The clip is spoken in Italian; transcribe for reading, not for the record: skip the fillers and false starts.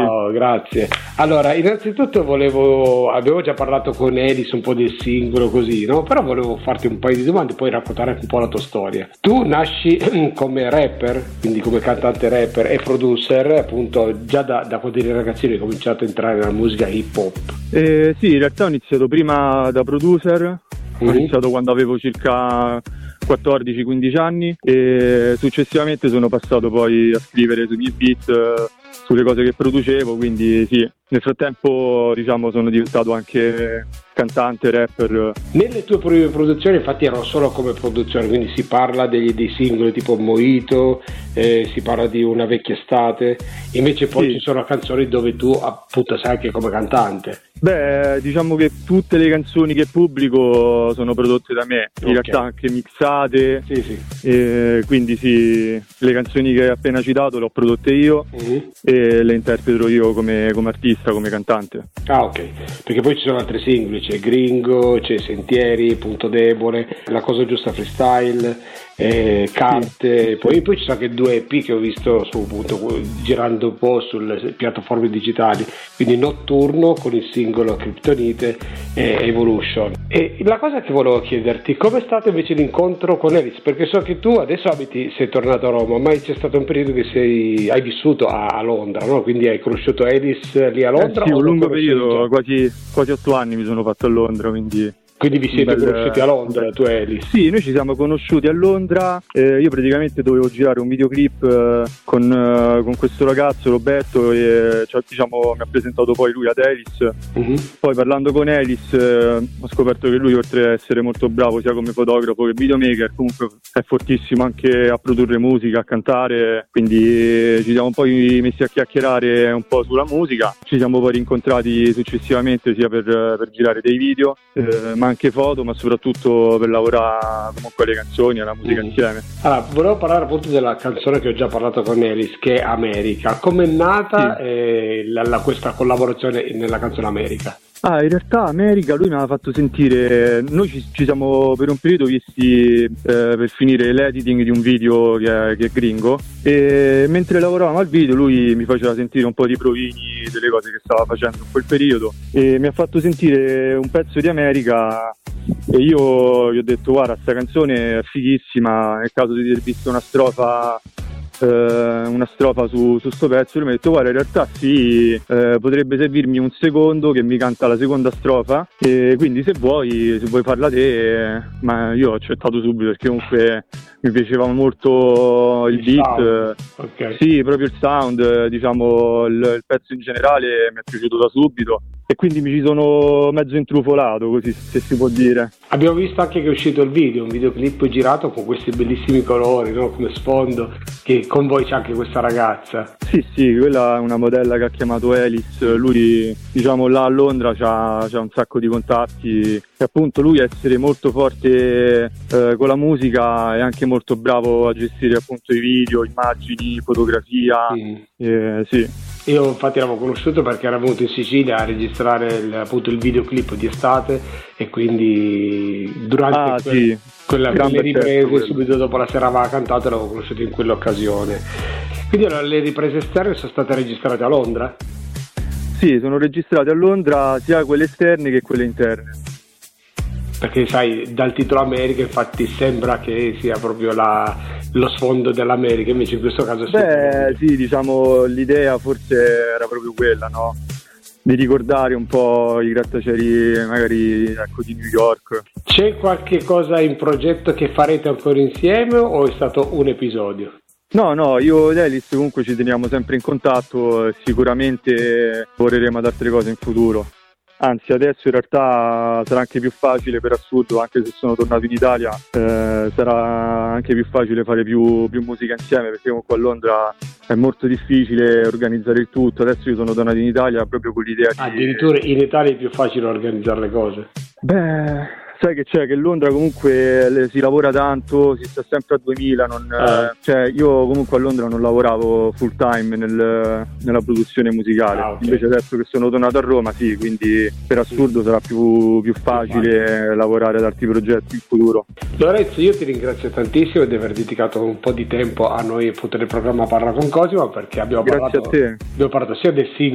Ciao, grazie. Allora, innanzitutto abbiamo già parlato con Elis un po' del singolo così, no? Però volevo farti un paio di domande, poi raccontare anche un po' la tua storia. Tu nasci come rapper, quindi come cantante rapper e producer, appunto già da quando eri ragazzino hai cominciato a entrare nella musica hip hop. Sì, in realtà ho iniziato prima da producer, ho iniziato quando avevo circa 14-15 anni e successivamente sono passato poi a scrivere sui miei beat, sulle cose che producevo, quindi sì, nel frattempo diciamo sono diventato anche cantante, rapper. Nelle tue prime produzioni infatti erano solo come produzione, quindi si parla dei singoli tipo Mojito, si parla di Una vecchia estate, invece poi ci sono canzoni dove tu appunto sei anche come cantante. Beh, diciamo che tutte le canzoni che pubblico sono prodotte da me, in realtà anche mixate, quindi sì, le canzoni che hai appena citato le ho prodotte io e le interpreto io come artista, come cantante. Ah, ok, perché poi ci sono altri singoli, c'è Gringo, c'è Sentieri, Punto Debole, La cosa giusta freestyle, Carte, poi ci sono anche 2 EP che ho visto appunto girando un po' sulle piattaforme digitali, quindi Notturno con il singolo Kryptonite e Evolution. E la cosa che volevo chiederti, com'è stato invece l'incontro con Elis? Perché so che tu adesso sei tornato a Roma, ma c'è stato un periodo che hai vissuto a Londra, no? Quindi hai conosciuto Elis lì a Londra? Sì, un lungo periodo, quasi 8 anni mi sono fatto a Londra, quindi vi siete conosciuti a Londra, tu e Elis? Sì, noi ci siamo conosciuti a Londra, io praticamente dovevo girare un videoclip con questo ragazzo Roberto e diciamo, mi ha presentato poi lui ad Elis. Poi parlando con Elis ho scoperto che lui, oltre ad essere molto bravo sia come fotografo che videomaker, comunque è fortissimo anche a produrre musica, a cantare, quindi ci siamo poi messi a chiacchierare un po' sulla musica, ci siamo poi rincontrati successivamente sia per girare dei video, ma anche foto, ma soprattutto per lavorare comunque alle canzoni, alla musica insieme. Allora, volevo parlare appunto della canzone che ho già parlato con Elis, che è America. Com'è nata questa collaborazione nella canzone America? In realtà America lui mi aveva fatto sentire, noi ci siamo per un periodo visti per finire l'editing di un video che è Gringo, e mentre lavoravamo al video lui mi faceva sentire un po' di provini delle cose che stava facendo in quel periodo e mi ha fatto sentire un pezzo di America e io gli ho detto: guarda, sta canzone è fighissima, nel caso di aver visto una strofa su sto pezzo. Lui mi ha detto: guarda, in realtà sì, potrebbe servirmi un secondo che mi canta la seconda strofa, e quindi se vuoi farla te. Ma io ho accettato subito perché comunque mi piaceva molto il beat, sì, proprio il sound, diciamo il pezzo in generale mi è piaciuto da subito e quindi mi ci sono mezzo intrufolato, così se si può dire. Abbiamo visto anche che è uscito un videoclip girato con questi bellissimi colori, no? Come sfondo, che con voi c'è anche questa ragazza. Sì, quella è una modella che ha chiamato Elis, lui diciamo là a Londra c'ha un sacco di contatti e appunto lui essere molto forte con la musica, è anche molto bravo a gestire appunto i video, immagini, fotografia. Sì. Io infatti l'avevo conosciuto perché era venuto in Sicilia a registrare appunto il videoclip di estate e quindi durante quelle riprese, subito dopo la sera aveva cantato e l'avevo conosciuto in quell'occasione. Quindi allora, le riprese esterne sono state registrate a Londra? Sì, sono registrate a Londra sia quelle esterne che quelle interne. Perché sai, dal titolo America infatti sembra che sia proprio lo sfondo dell'America, invece in questo caso sì, diciamo l'idea forse era proprio quella, no? Di ricordare un po' i grattacieli magari di New York. C'è qualche cosa in progetto che farete ancora insieme o è stato un episodio? No, io ed Elis comunque ci teniamo sempre in contatto, sicuramente lavoreremo ad altre cose in futuro. Anzi, adesso in realtà sarà anche più facile, per assurdo, anche se sono tornato in Italia, sarà anche più facile fare più musica insieme, perché comunque a Londra è molto difficile organizzare il tutto. Adesso io sono tornato in Italia proprio con l'idea addirittura in Italia è più facile organizzare le cose? Beh, sai che c'è, che Londra comunque si lavora tanto, si sta sempre a 2000, cioè io comunque a Londra non lavoravo full time nella produzione musicale, invece adesso che sono tornato a Roma sì, quindi per assurdo sarà più facile lavorare ad altri progetti in futuro. Lorenzo, io ti ringrazio tantissimo di aver dedicato un po' di tempo a noi appunto nel programma Parla con Cosimo, perché abbiamo parlato sia del singolo